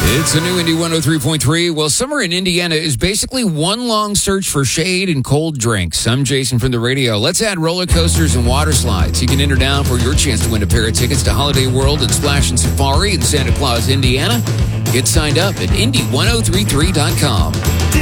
It's a new Indy 103.3. Well, summer in Indiana is basically one long search for shade and cold drinks. I'm Jason from the radio. Let's add roller coasters and water slides. You can enter now for your chance to win a pair of tickets to Holiday World and Splash and Safari in Santa Claus, Indiana. Get signed up at Indy1033.com.